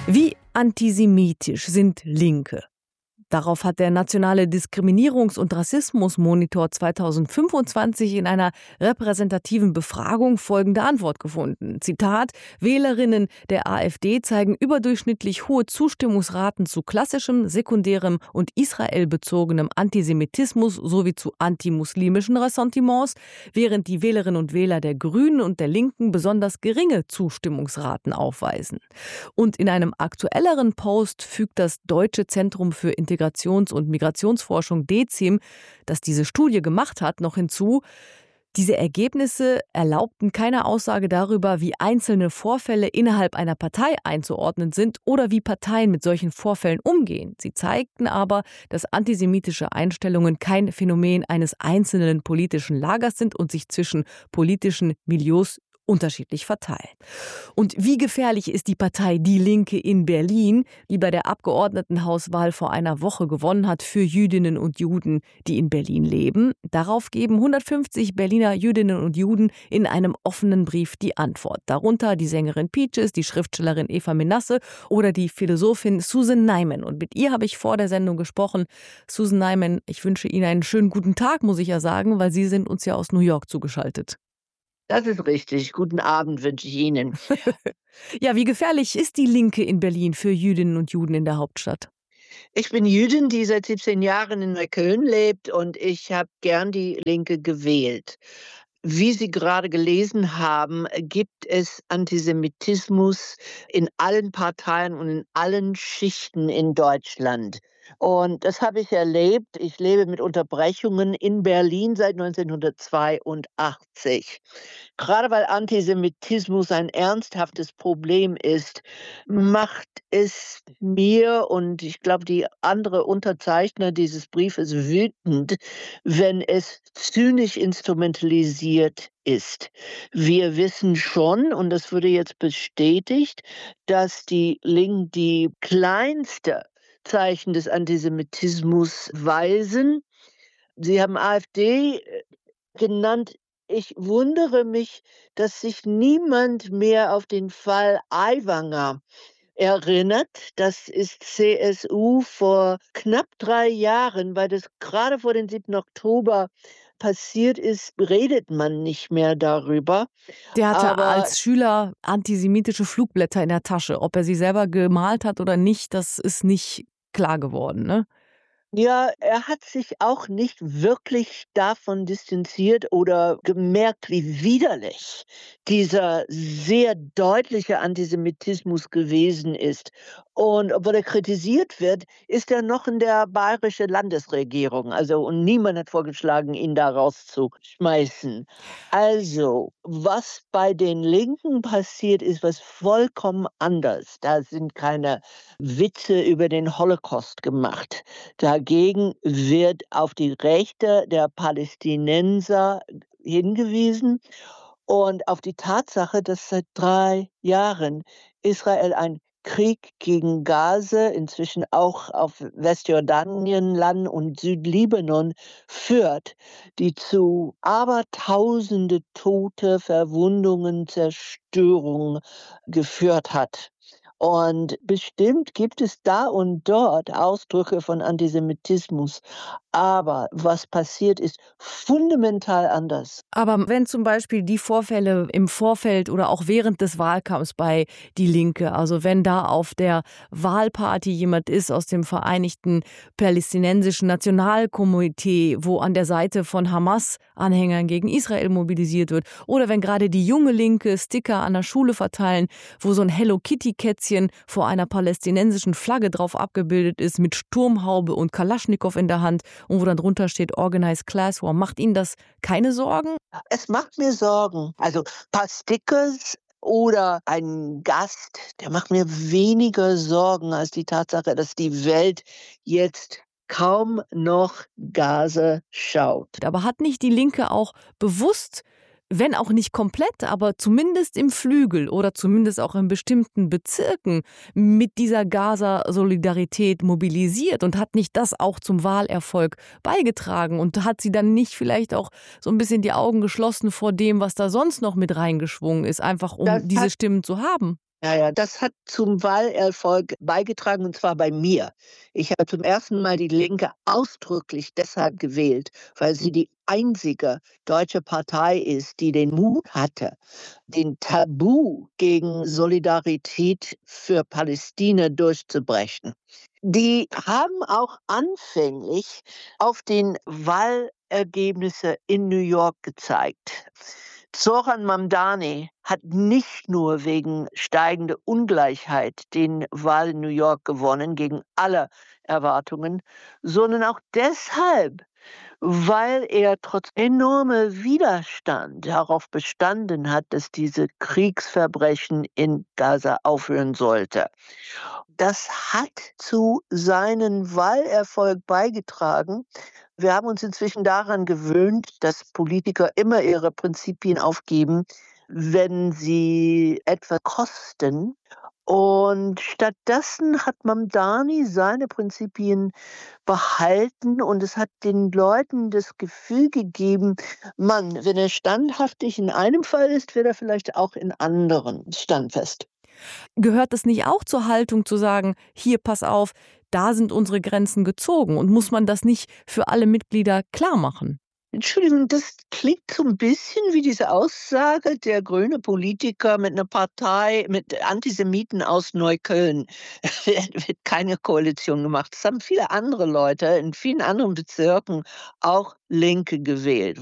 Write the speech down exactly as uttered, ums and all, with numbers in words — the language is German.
Wie antisemitisch sind Linke? Darauf hat der Nationale Diskriminierungs- und Rassismusmonitor zweitausendfünfundzwanzig in einer repräsentativen Befragung folgende Antwort gefunden. Zitat: Wählerinnen der AfD zeigen überdurchschnittlich hohe Zustimmungsraten zu klassischem, sekundärem und israelbezogenem Antisemitismus sowie zu antimuslimischen Ressentiments, während die Wählerinnen und Wähler der Grünen und der Linken besonders geringe Zustimmungsraten aufweisen. Und in einem aktuelleren Post fügt das Deutsche Zentrum für Integrations- und Migrationsforschung D E Z I M, das diese Studie gemacht hat, noch hinzu: Diese Ergebnisse erlaubten keine Aussage darüber, wie einzelne Vorfälle innerhalb einer Partei einzuordnen sind oder wie Parteien mit solchen Vorfällen umgehen. Sie zeigten aber, dass antisemitische Einstellungen kein Phänomen eines einzelnen politischen Lagers sind und sich zwischen politischen Milieus unterschiedlich verteilen. Und wie gefährlich ist die Partei Die Linke in Berlin, die bei der Abgeordnetenhauswahl vor einer Woche gewonnen hat für Jüdinnen und Juden, die in Berlin leben? Darauf geben hundertfünfzig Berliner Jüdinnen und Juden in einem offenen Brief die Antwort. Darunter die Sängerin Peaches, die Schriftstellerin Eva Menasse oder die Philosophin Susan Neiman. Und mit ihr habe ich vor der Sendung gesprochen. Susan Neiman, ich wünsche Ihnen einen schönen guten Tag, muss ich ja sagen, weil Sie sind uns ja aus New York zugeschaltet. Das ist richtig. Guten Abend wünsche ich Ihnen. Ja, wie gefährlich ist die Linke in Berlin für Jüdinnen und Juden in der Hauptstadt? Ich bin Jüdin, die seit siebzehn Jahren in Neukölln lebt, und ich habe gern die Linke gewählt. Wie Sie gerade gelesen haben, gibt es Antisemitismus in allen Parteien und in allen Schichten in Deutschland. Und das habe ich erlebt. Ich lebe mit Unterbrechungen in Berlin seit neunzehnhundertzweiundachtzig. Gerade weil Antisemitismus ein ernsthaftes Problem ist, macht es mir und ich glaube die andere Unterzeichner dieses Briefes wütend, wenn es zynisch instrumentalisiert ist. Wir wissen schon, und das wurde jetzt bestätigt, dass die Linken die kleinste Zeichen des Antisemitismus weisen. Sie haben AfD genannt. Ich wundere mich, dass sich niemand mehr auf den Fall Aiwanger erinnert. Das ist C S U vor knapp drei Jahren, weil das gerade vor dem siebten Oktober passiert ist, redet man nicht mehr darüber. Der hatte Aber als Schüler antisemitische Flugblätter in der Tasche. Ob er sie selber gemalt hat oder nicht, das ist nicht klar geworden, ne? Ja, er hat sich auch nicht wirklich davon distanziert oder gemerkt, wie widerlich dieser sehr deutliche Antisemitismus gewesen ist. Und obwohl er kritisiert wird, ist er noch in der bayerischen Landesregierung. Also, und niemand hat vorgeschlagen, ihn da rauszuschmeißen. Also, was bei den Linken passiert, ist was vollkommen anders. Da sind keine Witze über den Holocaust gemacht. Dagegen wird auf die Rechte der Palästinenser hingewiesen und auf die Tatsache, dass seit drei Jahren Israel einen Krieg gegen Gaza, inzwischen auch auf Westjordanien und Südlibanon führt, die zu Abertausende Tote, Verwundungen, Zerstörung geführt hat. Und bestimmt gibt es da und dort Ausdrücke von Antisemitismus. Aber was passiert, ist fundamental anders. Aber wenn zum Beispiel die Vorfälle im Vorfeld oder auch während des Wahlkampfs bei Die Linke, also wenn da auf der Wahlparty jemand ist aus dem Vereinigten Palästinensischen Nationalkomitee, wo an der Seite von Hamas-Anhängern gegen Israel mobilisiert wird, oder wenn gerade die junge Linke Sticker an der Schule verteilen, wo so ein Hello-Kitty-Kätzchen vor einer palästinensischen Flagge drauf abgebildet ist, mit Sturmhaube und Kalaschnikow in der Hand und wo dann drunter steht Organized Class War. Macht Ihnen das keine Sorgen? Es macht mir Sorgen. Also, paar Stickers oder ein Gast, der macht mir weniger Sorgen als die Tatsache, dass die Welt jetzt kaum noch Gaza schaut. Aber hat nicht die Linke auch bewusst, wenn auch nicht komplett, aber zumindest im Flügel oder zumindest auch in bestimmten Bezirken mit dieser Gaza-Solidarität mobilisiert und hat nicht das auch zum Wahlerfolg beigetragen und hat sie dann nicht vielleicht auch so ein bisschen die Augen geschlossen vor dem, was da sonst noch mit reingeschwungen ist, einfach um Das diese hat Stimmen zu haben? Ja, ja, das hat zum Wahlerfolg beigetragen, und zwar bei mir. Ich habe zum ersten Mal die Linke ausdrücklich deshalb gewählt, weil sie die einzige deutsche Partei ist, die den Mut hatte, den Tabu gegen Solidarität für Palästina durchzubrechen. Die haben auch anfänglich auf den Wahlergebnisse in New York gezeigt. Zoran Mamdani hat nicht nur wegen steigender Ungleichheit den Wahl in New York gewonnen, gegen alle Erwartungen, sondern auch deshalb, weil er trotz enormer Widerstand darauf bestanden hat, dass diese Kriegsverbrechen in Gaza aufhören sollte. Das hat zu seinem Wahlerfolg beigetragen. Wir haben uns inzwischen daran gewöhnt, dass Politiker immer ihre Prinzipien aufgeben, wenn sie etwas kosten. Und stattdessen hat Mamdani seine Prinzipien behalten, und es hat den Leuten das Gefühl gegeben, Mann, wenn er standhaftig in einem Fall ist, wird er vielleicht auch in anderen standfest. Gehört es nicht auch zur Haltung zu sagen, hier pass auf, da sind unsere Grenzen gezogen, und muss man das nicht für alle Mitglieder klar machen? Entschuldigung, das klingt so ein bisschen wie diese Aussage der grüne Politiker mit einer Partei mit Antisemiten aus Neukölln. Wird wird keine Koalition gemacht. Das haben viele andere Leute in vielen anderen Bezirken, auch Linke, gewählt.